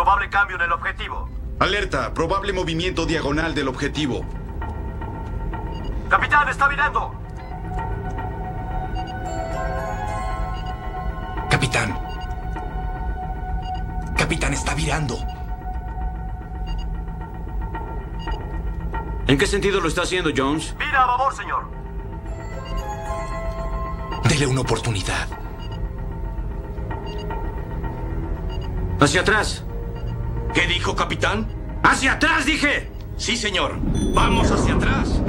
Probable cambio en el objetivo. Alerta, probable movimiento diagonal del objetivo. Capitán, está virando. Capitán. Capitán, está virando. ¿En qué sentido lo está haciendo, Jones? Vira a babor, señor. Dele una oportunidad. Hacia atrás. ¿Qué dijo, capitán? ¡Hacia atrás, dije! Sí, señor. Vamos hacia atrás.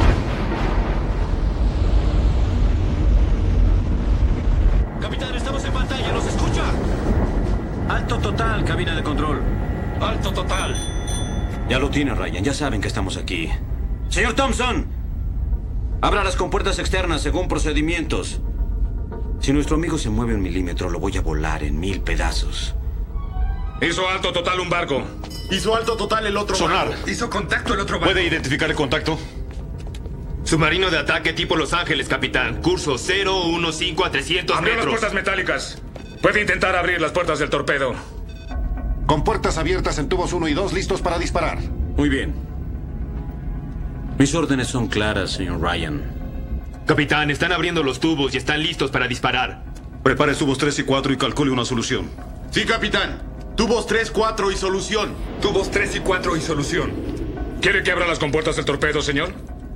Capitán, estamos en pantalla. ¿Nos escucha? Alto total, cabina de control. Alto total. Ya lo tiene, Ryan. Ya saben que estamos aquí. Señor Thompson, abra las compuertas externas según procedimientos. Si nuestro amigo se mueve un milímetro, lo voy a volar en 1000 pedazos. Hizo alto total un barco. Hizo alto total el otro Sonar. barco. Hizo contacto el otro barco. ¿Puede identificar el contacto? Submarino de ataque tipo Los Ángeles, capitán. Curso 015 a 300 Abrió las metros. puertas metálicas. Puede intentar abrir las puertas del torpedo. Con puertas abiertas en tubos 1 y 2 listos para disparar. Muy bien. Mis órdenes son claras, señor Ryan. Capitán, están abriendo los tubos y están listos para disparar. Prepare tubos 3 y 4 y calcule una solución. Sí, capitán. Tubos 3, 4 y solución. Tubos 3 y 4 y solución. ¿Quiere que abra las compuertas del torpedo, señor?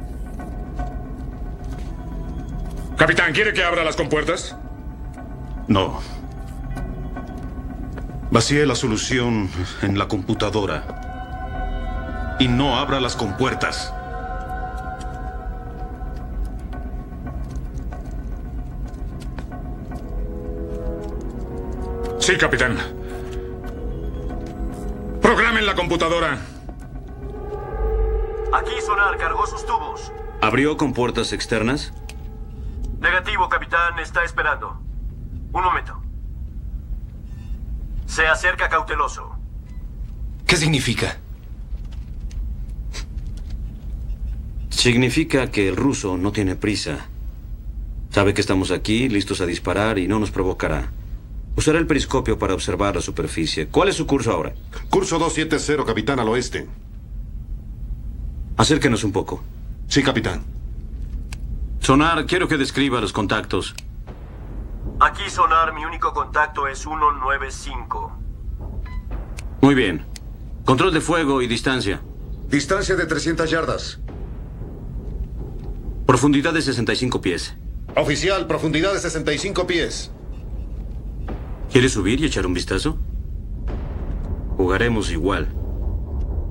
Capitán, ¿quiere que abra las compuertas? No. Vacíe la solución en la computadora. Y no abra las compuertas. Sí, capitán. Programen la computadora. Aquí Sonar cargó sus tubos. ¿Abrió compuertas externas? Negativo, capitán. Está esperando. Un momento. Se acerca cauteloso. ¿Qué significa? Significa que el ruso no tiene prisa. Sabe que estamos aquí, listos a disparar y no nos provocará. Usará el periscopio para observar la superficie. ¿Cuál es su curso ahora? Curso 270, capitán, al oeste. Acérquenos un poco. Sí, capitán. Sonar, quiero que describa los contactos. Aquí Sonar, mi único contacto es 195. Muy bien. Control de fuego y distancia. Distancia de 300 yardas. Profundidad de 65 pies. Oficial, profundidad de 65 pies. ¿Quiere subir y echar un vistazo? Jugaremos igual.